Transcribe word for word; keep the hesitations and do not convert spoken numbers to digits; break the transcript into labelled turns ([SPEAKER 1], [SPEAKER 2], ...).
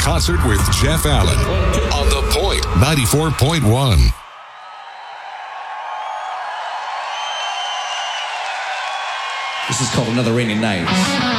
[SPEAKER 1] Concert with Jeff Allen on The Point ninety-four point one.
[SPEAKER 2] This is called Another Rainy Night.